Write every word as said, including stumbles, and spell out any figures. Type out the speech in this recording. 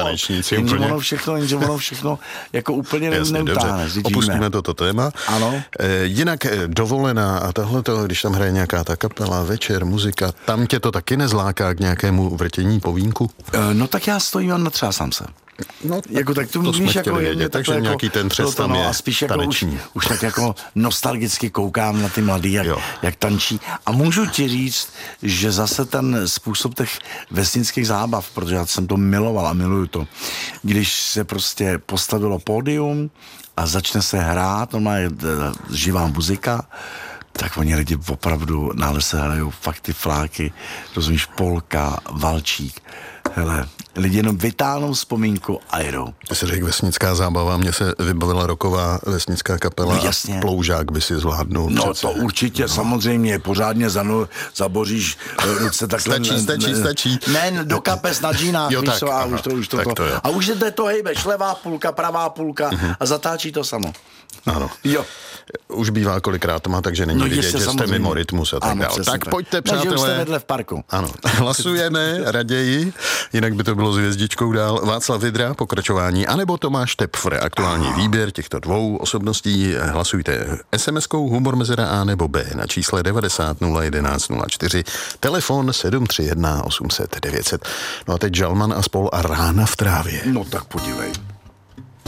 tanečníci. Jenže úplně. ono všechno, jenže ono všechno jako úplně Jasně, neutáhne. dobře. Opustíme toto téma. Ano. E, jinak e, dovolená a tohleto, když tam hraje nějaká ta kapela, večer, muzika, tam tě to taky nezláká k nějakému vrtění po vínku? E, no tak já stojím a natřásám se. No, jako tak tu to víš, jsme jako chtěli je, vědět, takže jako, nějaký ten třes tam no, je a spíš jako už, už tak jako nostalgicky koukám na ty mladý, jak, jak tančí. A můžu ti říct, že zase ten způsob těch vesnických zábav, protože já jsem to miloval a miluju to, když se prostě postavilo pódium a začne se hrát, normálně živá muzika, tak oni lidi opravdu nále se hrajou fakt ty fláky, rozumíš, polka, valčík. Hele, lidi jenom vytáhnou vzpomínku a jedou. Ty jsi řekl vesnická zábava, mně se vybavila roková vesnická kapela. No jasně. A Ploužák by si zvládnul. No přece. to určitě, no. Samozřejmě, pořádně zanu, zaboříš ruce takhle. Stačí, stačí, ne, stačí. Ne, do kapes na džínách, jo, víš tak, co, a aha, už to, už to, tak to. to jo. A už je to hejbeš, levá půlka, pravá půlka uh-huh. a zatáčí to samo. Ano. Jo. Už bývá kolikrát tma, takže není no vidět, jistě, že samozřejmě. jste mimo rytmus a tak ano, dále. Tak pojďte, přátelé. Ne, že už jste vedle v parku. Ano, hlasujeme raději, jinak by to bylo s hvězdičkou dál. Václav Vydra, pokračování, anebo Tomáš Tepfr, aktuální výběr těchto dvou osobností. Hlasujte es em eskou Humor mezera A nebo B na čísle devadesát nula jedenáct nula čtyři, telefon sedm tři jedna osm set devět set. No a teď Žalman a spol a Rána v trávě. No tak podívej.